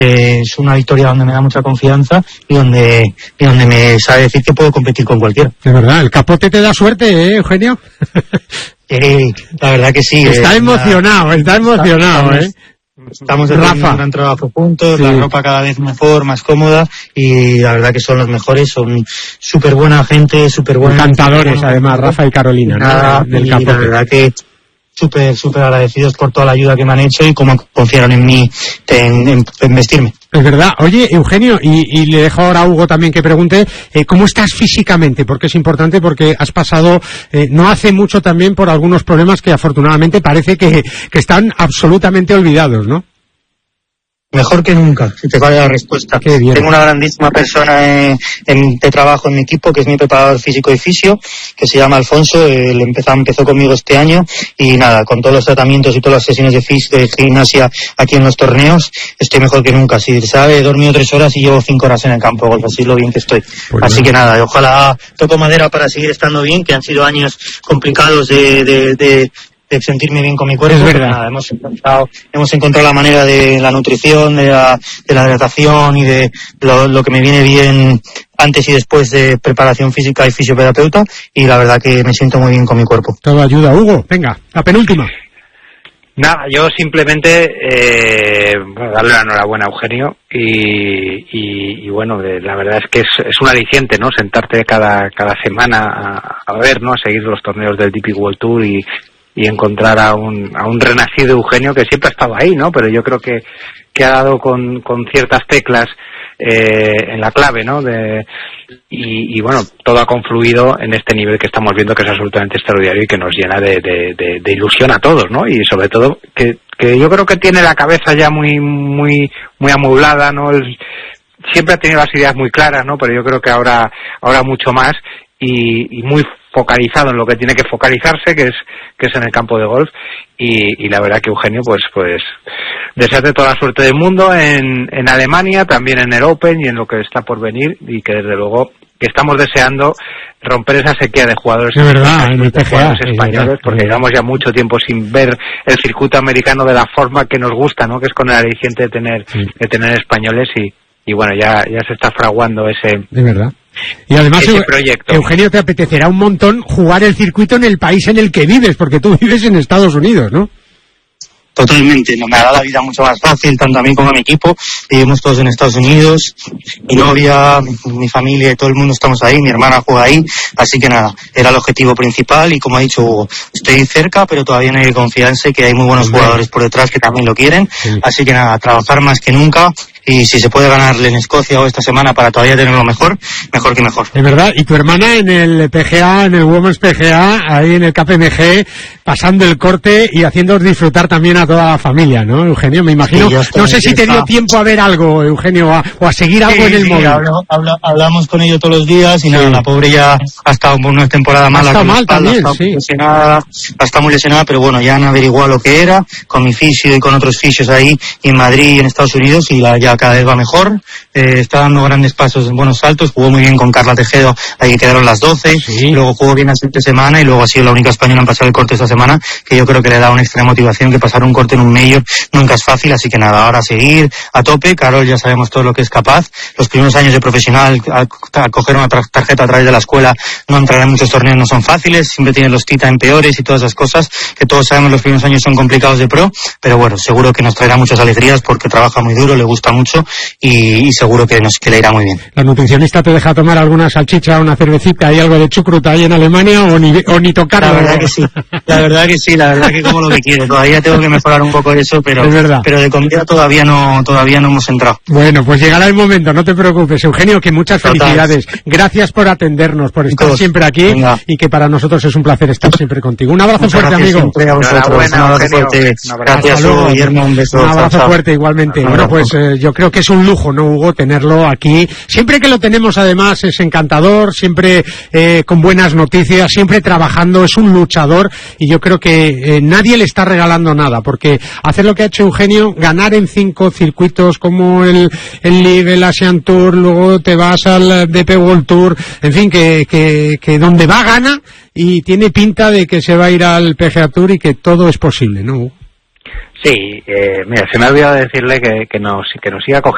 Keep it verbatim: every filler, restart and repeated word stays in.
es una victoria donde me da mucha confianza y donde y donde me sabe decir que puedo competir con cualquiera. De verdad, el capote te da suerte, ¿eh, Eugenio? Sí, la verdad que sí. Está eh, emocionado, la... está emocionado, estamos, ¿eh? Estamos haciendo un gran trabajo juntos, sí. La ropa cada vez mejor, más cómoda, y la verdad que son los mejores, son súper buena gente, súper buenos. Encantadores, además, Rafa y Carolina, nada, ¿no? Del y capote. La verdad que súper, súper agradecidos por toda la ayuda que me han hecho y cómo confiaron en mí, en, en, en vestirme. Es verdad. Oye, Eugenio, y, y le dejo ahora a Hugo también que pregunte, eh, ¿cómo estás físicamente? Porque es importante, porque has pasado eh, no hace mucho también por algunos problemas que afortunadamente parece que, que están absolutamente olvidados, ¿no? Mejor que nunca, si te vale la respuesta. Qué bien. Tengo una grandísima persona en, en, de trabajo en mi equipo, que es mi preparador físico y fisio, que se llama Alfonso. Él empezó, empezó conmigo este año y nada, con todos los tratamientos y todas las sesiones de, fis, de gimnasia aquí en los torneos, estoy mejor que nunca. Si sabe, he dormido tres horas y llevo cinco horas en el campo de golf, así lo bien que estoy. Pues así bueno. Que nada, ojalá toco madera para seguir estando bien, que han sido años complicados de... de, de de sentirme bien con mi cuerpo. Es verdad. Nada, hemos encontrado, hemos encontrado la manera de la nutrición, de la, de la hidratación y de lo, lo que me viene bien antes y después de preparación física y fisioterapeuta, y la verdad que me siento muy bien con mi cuerpo. Todo ayuda, Hugo. Venga, la penúltima. Nada, yo simplemente eh, bueno, darle la enhorabuena a Eugenio y, y, y bueno, de, la verdad es que es, es un aliciente, ¿no? Sentarte cada cada semana a, a ver, ¿no? A seguir los torneos del D P World Tour y y encontrar a un a un renacido Eugenio que siempre ha estado ahí, ¿no? Pero yo creo que que ha dado con con ciertas teclas eh, en la clave, ¿no? De y, y bueno, todo ha confluido en este nivel que estamos viendo, que es absolutamente extraordinario y que nos llena de, de, de, de ilusión a todos, ¿no? Y sobre todo que que yo creo que tiene la cabeza ya muy muy muy amueblada, ¿no? El, siempre ha tenido las ideas muy claras, ¿no? Pero yo creo que ahora ahora mucho más y, y muy focalizado en lo que tiene que focalizarse, que es que es en el campo de golf, y, y la verdad que Eugenio, pues pues desearte toda la suerte del mundo en, en Alemania, también en el Open y en lo que está por venir, y que desde luego que estamos deseando romper esa sequía de jugadores, es verdad, en el de jugadores españoles, porque llevamos ya mucho tiempo sin ver el circuito americano de la forma que nos gusta, ¿no? Que es con el aliciente de tener sí. de tener españoles, y y bueno, ya ya se está fraguando ese de verdad. Y además, Eugenio, te apetecerá un montón jugar el circuito en el país en el que vives, porque tú vives en Estados Unidos, ¿no? Totalmente, no me hará la vida mucho más fácil, tanto a mí como a mi equipo. Vivimos todos en Estados Unidos, mi novia, mi, mi familia y todo el mundo estamos ahí, mi hermana juega ahí, así que nada, era el objetivo principal y como ha dicho Hugo, estoy cerca, pero todavía no hay confianza y que hay muy buenos sí. jugadores por detrás que también lo quieren, sí. Así que nada, trabajar más que nunca. Y si se puede ganarle en Escocia o esta semana para todavía tenerlo mejor, mejor que mejor. Es verdad, y tu hermana en el P G A, en el Women's P G A, ahí en el K P M G, pasando el corte y haciéndoos disfrutar también a toda la familia, ¿no, Eugenio? Me imagino, sí, no sé si te dio tiempo a ver algo, Eugenio, o a, o a seguir algo sí, en el sí, móvil. Hablo, hablo, hablamos con ellos todos los días y sí. Nada, la pobre ya ha estado por una temporada mala. Ha estado mal espalda, también, ha estado sí. lesionada, ha estado muy lesionada, pero bueno, ya han averiguado lo que era, con mi fisio y con otros fisios ahí, y en Madrid y en Estados Unidos, y la, ya cada vez va mejor. Eh, está dando grandes pasos, buenos saltos, jugó muy bien con Carla Tejedo, ahí quedaron las doce, sí. Luego jugó bien la siguiente semana y luego ha sido la única española en pasar el corte esta semana, que yo creo que le da una extra motivación, que pasar un corte en un major nunca es fácil, así que nada, ahora a seguir a tope. Carol ya sabemos todo lo que es capaz, los primeros años de profesional, al, al coger una tarjeta a través de la escuela, no entrar en muchos torneos no son fáciles, siempre tienen los tita en peores y todas esas cosas, que todos sabemos los primeros años son complicados de pro, pero bueno, seguro que nos traerá muchas alegrías porque trabaja muy duro, le gusta mucho y Y, y seguro que, nos, que le irá muy bien. ¿La nutricionista te deja tomar alguna salchicha, una cervecita y algo de chucruta ahí en Alemania o ni, o ni tocar? La verdad que sí, la verdad que sí, la verdad que como lo que quiere. Todavía tengo que mejorar un poco eso, pero, pero de comida todavía no todavía no hemos entrado. Bueno, pues llegará el momento, no te preocupes. Eugenio, que muchas Total. felicidades. Gracias por atendernos, por estar Todos. siempre aquí. Venga. Y que para nosotros es un placer estar siempre contigo. Un abrazo Muchas fuerte, amigo. A vosotros. Un abrazo fuerte. Gracias, Hugo, Guillermo, un beso. Un abrazo chao, chao. fuerte igualmente. Bueno, pues eh, yo creo que es un lujo, ¿no, Hugo? Tenerlo aquí. Siempre que lo tenemos, además, es encantador, siempre eh, con buenas noticias, siempre trabajando, es un luchador y yo creo que eh, nadie le está regalando nada, porque hacer lo que ha hecho Eugenio, ganar en cinco circuitos como el, el Live, el Asian Tour, luego te vas al D P World Tour, en fin, que, que, que donde va gana y tiene pinta de que se va a ir al P G A Tour y que todo es posible, ¿no? Sí, eh, mira, se me ha olvidado decirle que, que nos, que nos siga cogiendo